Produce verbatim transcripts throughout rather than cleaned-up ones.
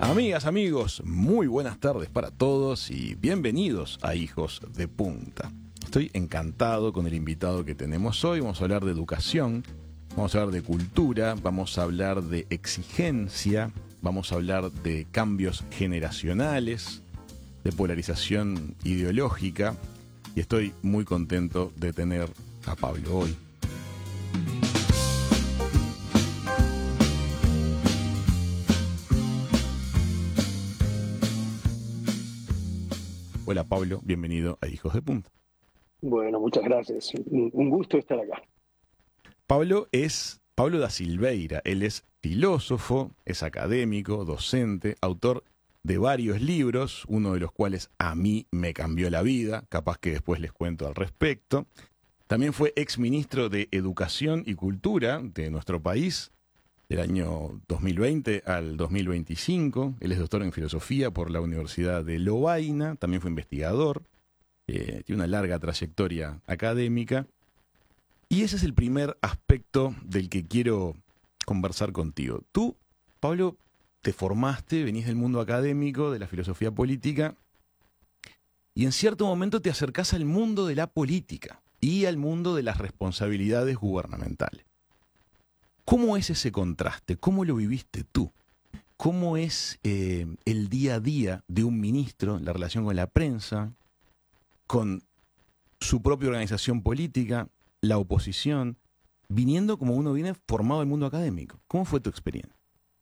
Amigas, amigos, muy buenas tardes para todos y bienvenidos a Hijos de Punta. Estoy encantado con el invitado que tenemos hoy. Vamos a hablar de educación, vamos a hablar de cultura, vamos a hablar de exigencia, vamos a hablar de cambios generacionales, de polarización ideológica, y estoy muy contento de tener a Pablo hoy. Hola Pablo, bienvenido a Hijos de Punta. Bueno, muchas gracias. Un gusto estar acá. Pablo es Pablo da Silveira. Él es filósofo, es académico, docente, autor de varios libros, uno de los cuales a mí me cambió la vida, capaz que después les cuento al respecto. También fue exministro de Educación y Cultura de nuestro país, del año dos mil veinte al dos mil veinticinco. Él es doctor en filosofía por la Universidad de Lovaina, también fue investigador, eh, tiene una larga trayectoria académica. Y ese es el primer aspecto del que quiero conversar contigo. Tú, Pablo, te formaste, venís del mundo académico, de la filosofía política, y en cierto momento te acercás al mundo de la política y al mundo de las responsabilidades gubernamentales. ¿Cómo es ese contraste? ¿Cómo lo viviste tú? ¿Cómo es eh, el día a día de un ministro, la relación con la prensa, con su propia organización política, la oposición, viniendo como uno viene formado del mundo académico? ¿Cómo fue tu experiencia?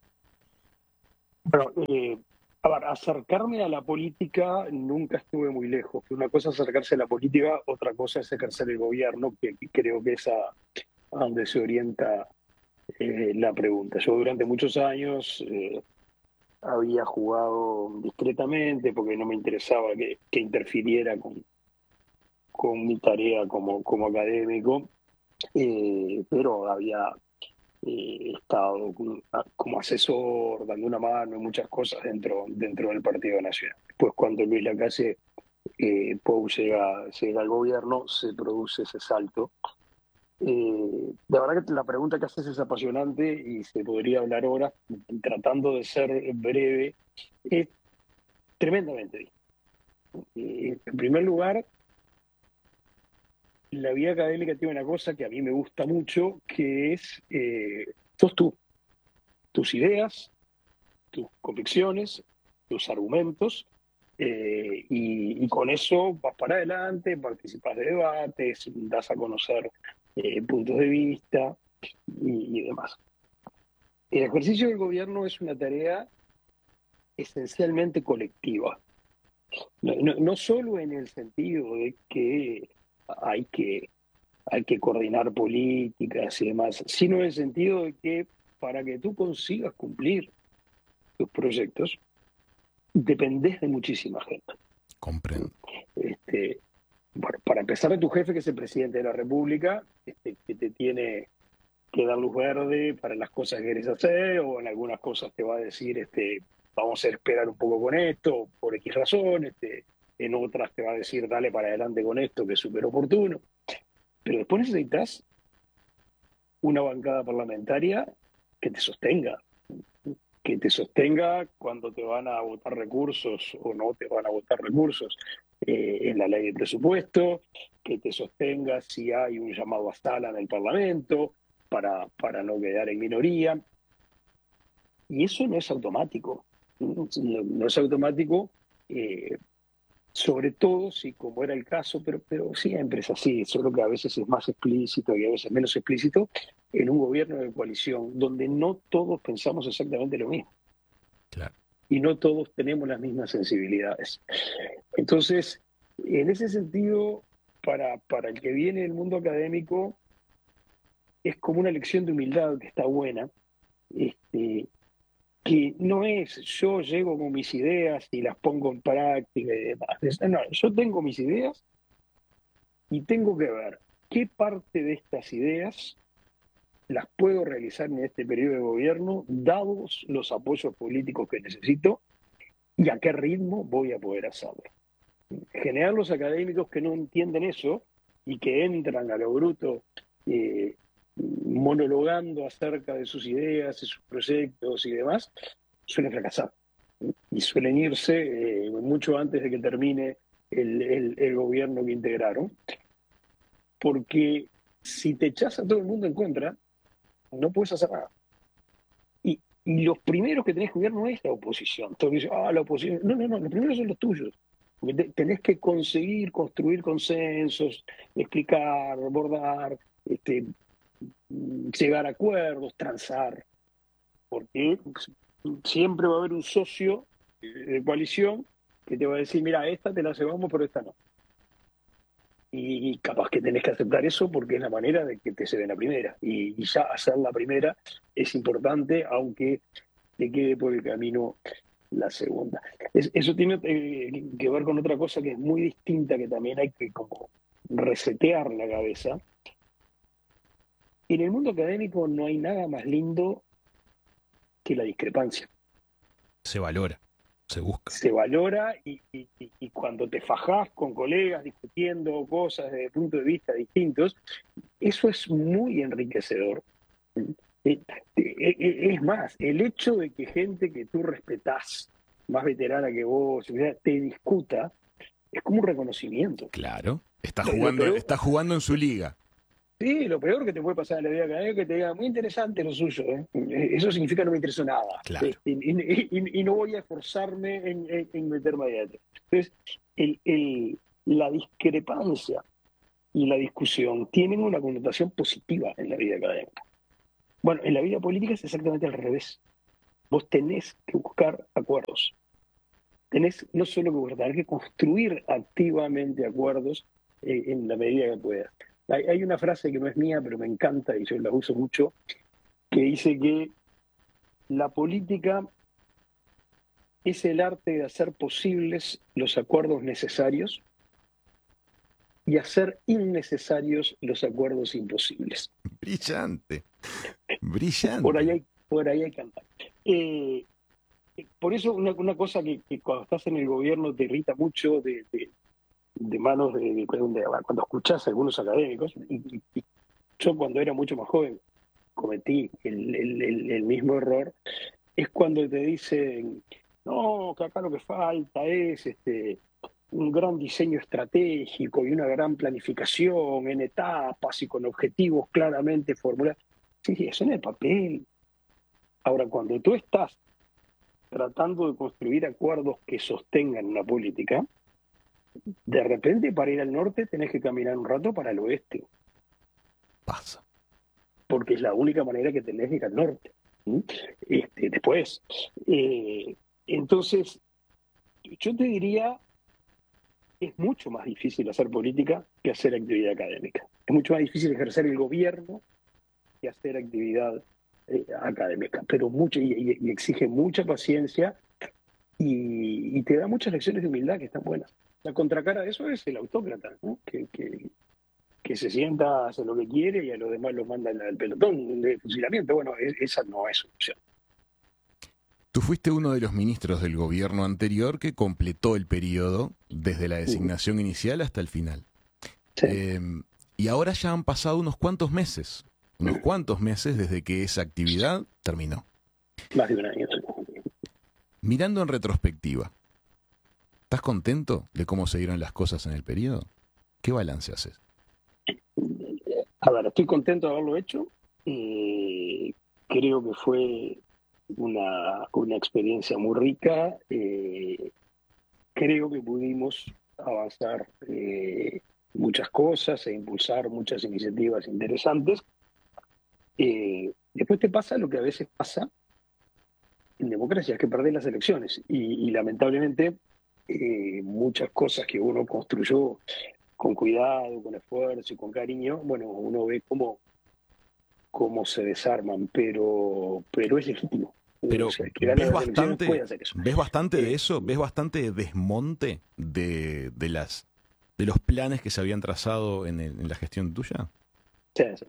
Bueno, eh, a ver, acercarme a la política nunca estuve muy lejos. Una cosa es acercarse a la política, otra cosa es ejercer el gobierno, que creo que es a, a donde se orienta eh, la pregunta. Yo durante muchos años eh, había jugado discretamente porque no me interesaba que, que interfiriera con, con mi tarea como, como académico, eh, pero había eh, estado como asesor, dando una mano en muchas cosas dentro, dentro del Partido Nacional. Después, cuando Luis Lacalle eh, Pou llega, llega al gobierno, se produce ese salto. Eh, la verdad que la pregunta que haces es apasionante y se podría hablar horas. Tratando de ser breve, es tremendamente bien. Eh, en primer lugar, la vida académica tiene una cosa que a mí me gusta mucho, que es, eh, sos tú, tus ideas, tus convicciones, tus argumentos, eh, y, y con eso vas para adelante, participas de debates, das a conocer eh, puntos de vista y, y demás. El ejercicio del gobierno es una tarea esencialmente colectiva, no, no, no solo en el sentido de que hay que hay que coordinar políticas y demás, sino en el sentido de que para que tú consigas cumplir tus proyectos, dependés de muchísima gente. Comprendo. Este, bueno, para empezar, de tu jefe, que es el presidente de la República, este, que te tiene que dar luz verde para las cosas que querés hacer, o en algunas cosas te va a decir, este, vamos a esperar un poco con esto, por X razón, este, en otras te va a decir, dale para adelante con esto, que es súper oportuno. Pero después necesitas una bancada parlamentaria que te sostenga, que te sostenga cuando te van a votar recursos o no te van a votar recursos eh, en la ley de presupuesto, que te sostenga si hay un llamado a sala en el Parlamento para, para no quedar en minoría. Y eso no es automático, no, no es automático, eh, sobre todo si, como era el caso, pero, pero siempre es así, solo que a veces es más explícito y a veces menos explícito, en un gobierno de coalición donde no todos pensamos exactamente lo mismo. Claro. Y no todos tenemos las mismas sensibilidades. Entonces, en ese sentido, para, para el que viene del mundo académico, es como una lección de humildad que está buena, este, que no es yo llego con mis ideas y las pongo en práctica y demás. No, yo tengo mis ideas y tengo que ver qué parte de estas ideas las puedo realizar en este periodo de gobierno, dados los apoyos políticos que necesito, y a qué ritmo voy a poder hacerlo. En general, los académicos que no entienden eso y que entran a lo bruto eh, monologando acerca de sus ideas, de sus proyectos y demás, suelen fracasar. y suelen irse eh, mucho antes de que termine el, el, el gobierno que integraron, porque si te echas a todo el mundo en contra, no puedes hacer nada. Y, y los primeros que tenés que cuidar no es la oposición. Todos dicen, ah, la oposición. No, no, no, los primeros son los tuyos. Porque te, tenés que conseguir, construir consensos, explicar, abordar, este, llegar a acuerdos, transar. Porque siempre va a haber un socio de coalición que te va a decir, mira, esta te la llevamos, pero esta no. Y capaz que tenés que aceptar eso porque es la manera de que te se den la primera. Y, y ya hacer la primera es importante, aunque te quede por el camino la segunda. Es, eso tiene eh, que ver con otra cosa que es muy distinta, que también hay que como resetear la cabeza. En el mundo académico no hay nada más lindo que la discrepancia. Se valora, se busca. Se valora y, y, y cuando te fajás con colegas discutiendo cosas desde puntos de vista distintos, eso es muy enriquecedor. Es más, el hecho de que gente que tú respetás, más veterana que vos, te discuta, es como un reconocimiento. Claro, está jugando, peor, está jugando en su liga. Sí, lo peor que te puede pasar en la vida académica es que te diga, muy interesante lo suyo, ¿eh? Eso significa no me interesó nada. Claro. Y, y, y, y no voy a esforzarme en, en, en meterme ahí adentro. Entonces, el, el, la discrepancia y la discusión tienen una connotación positiva en la vida académica. Bueno, en la vida política es exactamente al revés. Vos tenés que buscar acuerdos. Tenés no solo que buscar, tenés que construir activamente acuerdos eh, en la medida que puedas. Hay, hay una frase que no es mía, pero me encanta y yo la uso mucho, que dice que la política es el arte de hacer posibles los acuerdos necesarios y hacer innecesarios los acuerdos imposibles. Brillante, brillante. Por ahí hay, por ahí hay que andar. Eh, por eso una, una cosa que, que cuando estás en el gobierno te irrita mucho de, de, de manos de, de, de cuando escuchás a algunos académicos, y, y yo cuando era mucho más joven cometí el, el, el, el mismo error, es cuando te dicen, no, que acá lo que falta es este un gran diseño estratégico y una gran planificación en etapas y con objetivos claramente formulados. Sí, sí, eso en el papel. Ahora, cuando tú estás tratando de construir acuerdos que sostengan una política, de repente para ir al norte tenés que caminar un rato para el oeste. Pasa. Porque es la única manera que tenés de ir al norte. Este, después, eh, entonces, yo te diría, es mucho más difícil hacer política que hacer actividad académica. Es mucho más difícil ejercer el gobierno que hacer actividad eh, académica, pero mucho, y, y exige mucha paciencia y, y te da muchas lecciones de humildad que están buenas. La contracara de eso es el autócrata, ¿no? que, que, que se sienta, hace lo que quiere y a los demás los manda al pelotón de fusilamiento. Bueno, es, esa no es opción. Tú fuiste uno de los ministros del gobierno anterior que completó el periodo desde la designación uh. inicial hasta el final. Sí. Eh, y ahora ya han pasado unos cuantos meses, unos cuantos meses desde que esa actividad terminó. Más de un año. Mirando en retrospectiva, ¿estás contento de cómo se dieron las cosas en el periodo? ¿Qué balance haces? A ver, estoy contento de haberlo hecho. Eh, creo que fue una, una experiencia muy rica. Eh, creo que pudimos avanzar eh, muchas cosas e impulsar muchas iniciativas interesantes. Eh, después te pasa lo que a veces pasa en democracia, es que perdés las elecciones. Y, y lamentablemente eh, muchas cosas que uno construyó con cuidado, con esfuerzo y con cariño, bueno, uno ve cómo, cómo se desarman, pero, pero es legítimo. Pero o sea, ves bastante, puede hacer eso. ves bastante eh, de eso, ves bastante de desmonte de, de las de los planes que se habían trazado en, el, en la gestión tuya. Sí, sí.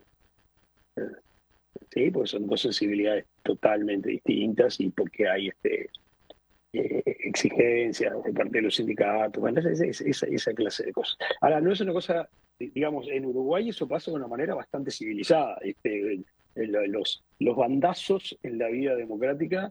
Sí, porque son dos sensibilidades totalmente distintas y porque hay este eh, exigencias de parte de los sindicatos, bueno, esa, esa, esa clase de cosas. Ahora, no es una cosa, digamos, en Uruguay eso pasa de una manera bastante civilizada. Este, los, los bandazos en la vida democrática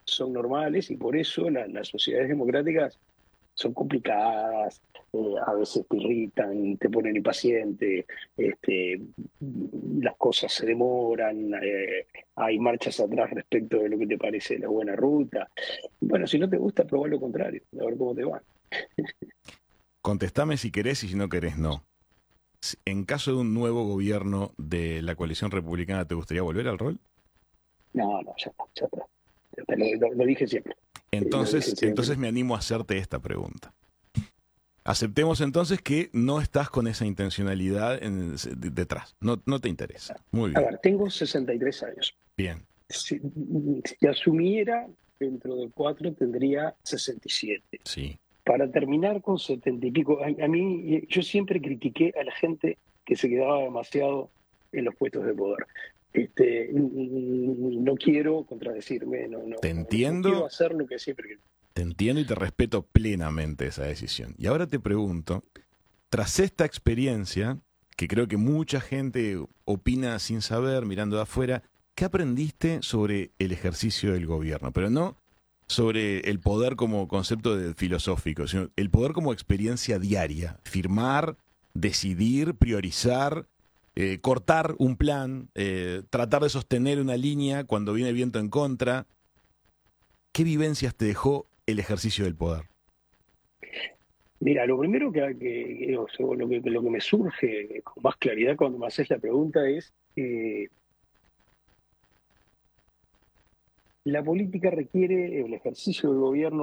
son normales y por eso la, las sociedades democráticas son complicadas, eh, a veces te irritan, te ponen impaciente, este, las cosas se demoran, eh, hay marchas atrás respecto de lo que te parece la buena ruta. Bueno, si no te gusta, probá lo contrario, a ver cómo te va. Contestame si querés y si no querés, no. En caso de un nuevo gobierno de la coalición republicana, ¿te gustaría volver al rol? No, no, ya está, ya está. Ya está, lo, lo- lo dije siempre. Eh, lo dije Entonces, siempre. entonces me animo a hacerte esta pregunta. Aceptemos entonces que no estás con esa intencionalidad en- de- detrás. No, no te interesa. Muy A bien. ver, tengo sesenta y tres años. Bien. Si, si asumiera, dentro de cuatro tendría sesenta y siete. Sí. Para terminar con setenta y pico, a, a mí, yo siempre critiqué a la gente que se quedaba demasiado en los puestos de poder. Este, no quiero contradecirme, no, no, Te no, no quiero entiendo, hacer lo que siempre critiqué. te entiendo y te respeto plenamente esa decisión. Y ahora te pregunto, tras esta experiencia, que creo que mucha gente opina sin saber, mirando de afuera, ¿qué aprendiste sobre el ejercicio del gobierno? Pero no sobre el poder como concepto de filosófico, sino el poder como experiencia diaria. Firmar, decidir, priorizar, eh, cortar un plan, eh, tratar de sostener una línea cuando viene viento en contra. ¿Qué vivencias te dejó el ejercicio del poder? Mira, lo primero que, que- que- o sea, lo que, lo que me surge con más claridad cuando me haces la pregunta es, eh, la política requiere el ejercicio del gobierno